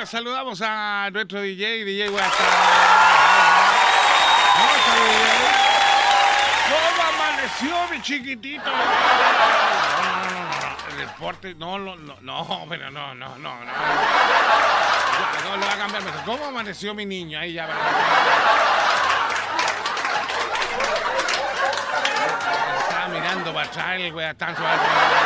saludamos a nuestro DJ Guasta. ¿Cómo amaneció mi chiquitito? El deporte, pero no. Ya, no lo va a cambiar. ¿Cómo amaneció mi niño? Ahí ya va. Estaba mirando para atrás el güey, tan suave.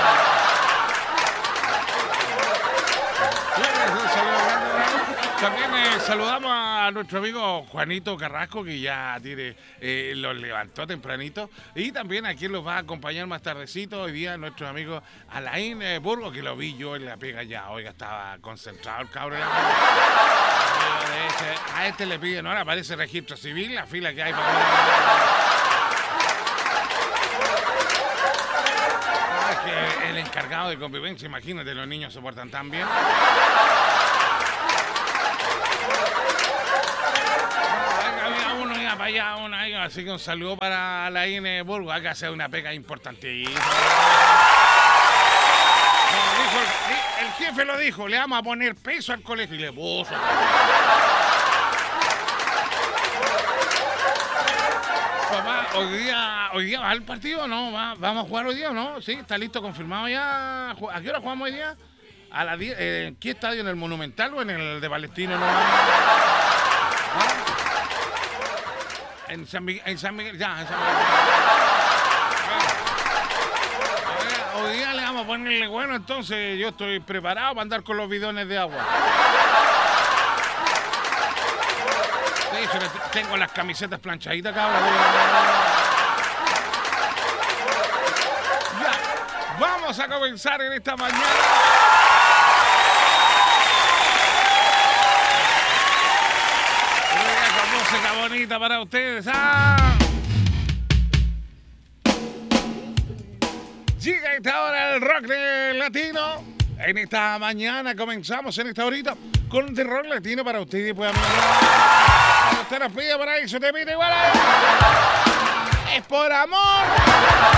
También saludamos a nuestro amigo Juanito Carrasco, que ya tiene, los levantó tempranito. Y también a quien los va a acompañar más tardecito hoy día, nuestro amigo Alain Burgo, que lo vi yo en la pega ya. Oiga, estaba concentrado el cabrón. De hecho, a este le piden, ahora aparece registro civil, la fila que hay para ver. Que el encargado de convivencia, imagínate, los niños se portan tan bien. Para allá, así que un saludo para la Burgo, hay que hacer una pega importantísima. El jefe lo dijo, le vamos a poner peso al colegio y le puso. Papá, hoy día va el partido, ¿no? ¿Vamos a jugar hoy día o no? Sí, está listo, confirmado ya. ¿A qué hora jugamos hoy día? A las 10. ¿En qué estadio? ¿En el Monumental o en el de Palestino? ¿No? En San Miguel, ya, en San Miguel. Hoy día le vamos a ponerle bueno, entonces yo estoy preparado para andar con los bidones de agua. De hecho, tengo las camisetas planchaditas, cabrón. Ya, vamos a comenzar en esta mañana. Música bonita para ustedes. Llega esta hora el rock latino. En esta mañana comenzamos en esta horita con el rock latino para ustedes. Pues, usted nos pide por ahí, se te pide igual. Es por amor.